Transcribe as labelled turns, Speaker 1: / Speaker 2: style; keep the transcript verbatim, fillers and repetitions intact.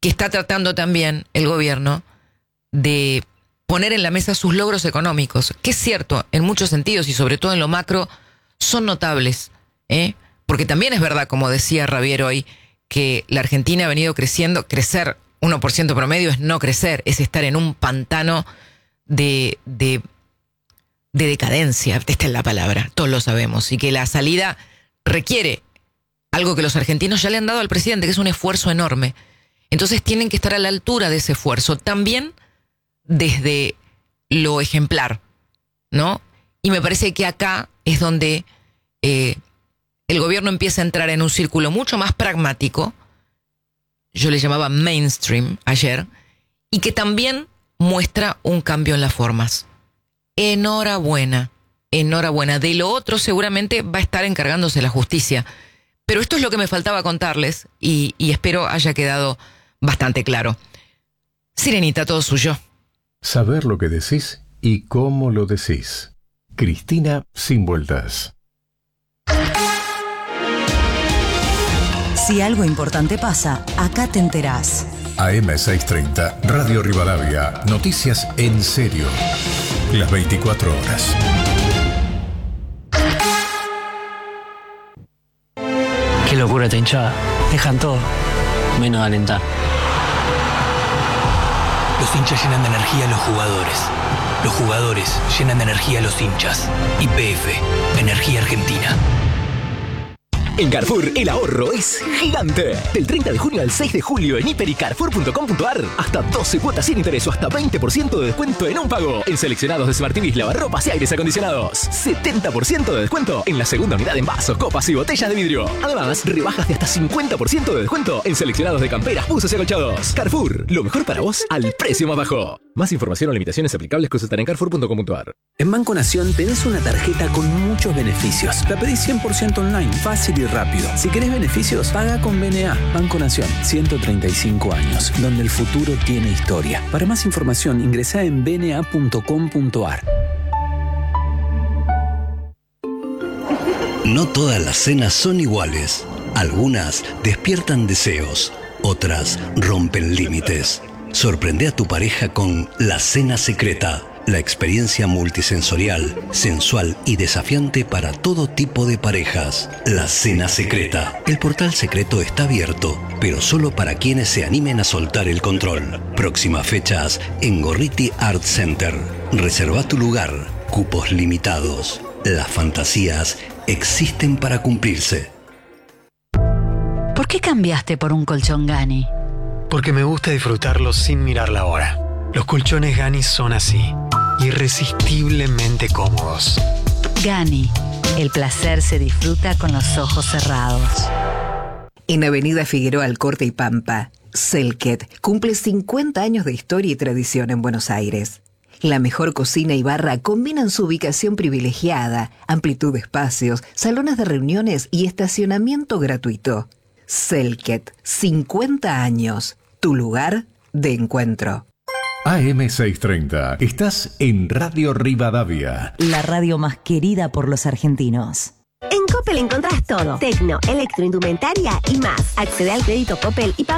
Speaker 1: que está tratando también el gobierno de poner en la mesa sus logros económicos, que es cierto, en muchos sentidos y sobre todo en lo macro, son notables, ¿eh? Porque también es verdad, como decía Javier hoy, que la Argentina ha venido creciendo. Crecer uno por ciento promedio es no crecer, es estar en un pantano de, de, de decadencia, esta es la palabra, todos lo sabemos, y que la salida requiere algo que los argentinos ya le han dado al presidente, que es un esfuerzo enorme. Entonces tienen que estar a la altura de ese esfuerzo, también desde lo ejemplar, ¿no? Y me parece que acá es donde eh, el gobierno empieza a entrar en un círculo mucho más pragmático, yo le llamaba mainstream ayer, y que también muestra un cambio en las formas. Enhorabuena, enhorabuena. De lo otro seguramente va a estar encargándose la justicia. Pero esto es lo que me faltaba contarles y, y espero haya quedado bastante claro. Sirenita, todo suyo.
Speaker 2: Saber lo que decís y cómo lo decís. Cristina Sin Vueltas.
Speaker 3: Si algo importante pasa, acá te enterás.
Speaker 2: A M seiscientos treinta, Radio Rivadavia. Noticias en serio. Las veinticuatro horas.
Speaker 4: Qué locura esta hinchada. Dejan todo, menos alentar.
Speaker 5: Los hinchas llenan de energía a los jugadores. Los jugadores llenan de energía a los hinchas. Y P F, Energía Argentina.
Speaker 6: En Carrefour, el ahorro es gigante. Del treinta de junio al seis de julio en hiper y carrefour punto com punto a r. Hasta doce cuotas sin interés o hasta veinte por ciento de descuento en un pago. En seleccionados de Smart T Vs, lavarropas y aires acondicionados. setenta por ciento de descuento en la segunda unidad en vasos, copas y botellas de vidrio. Además, rebajas de hasta cincuenta por ciento de descuento en seleccionados de camperas, buzos y acolchados. Carrefour, lo mejor para vos al precio más bajo. Más información o limitaciones aplicables consultar en carrefour punto com punto a r.
Speaker 7: En Banco Nación tenés una tarjeta con muchos beneficios. La pedís cien por ciento online, fácil y rápido. Si querés beneficios, paga con B N A. Banco Nación, ciento treinta y cinco años, donde el futuro tiene historia. Para más información, ingresá en b n a punto com punto a r.
Speaker 8: No todas las cenas son iguales. Algunas despiertan deseos, otras rompen límites. Sorprende a tu pareja con La Cena Secreta. La experiencia multisensorial, sensual y desafiante para todo tipo de parejas. La Cena Secreta. El portal secreto está abierto, pero solo para quienes se animen a soltar el control. Próximas fechas en Gorriti Art Center. Reserva tu lugar. Cupos limitados. Las fantasías existen para cumplirse.
Speaker 3: ¿Por qué cambiaste por un colchón Gani?
Speaker 9: Porque me gusta disfrutarlo sin mirar la hora. Los colchones Gani son así. Irresistiblemente cómodos.
Speaker 3: Gani, el placer se disfruta con los ojos cerrados.
Speaker 10: En Avenida Figueroa Alcorta y Pampa, Selket cumple cincuenta años de historia y tradición en Buenos Aires. La mejor cocina y barra combinan su ubicación privilegiada, amplitud de espacios, salones de reuniones y estacionamiento gratuito. Selket, cincuenta años, tu lugar de encuentro.
Speaker 2: A M seiscientos treinta, estás en Radio Rivadavia.
Speaker 3: La radio más querida por los argentinos.
Speaker 11: En Coppel encontrás todo. Tecno, electroindumentaria y más. Accede al crédito Coppel y paga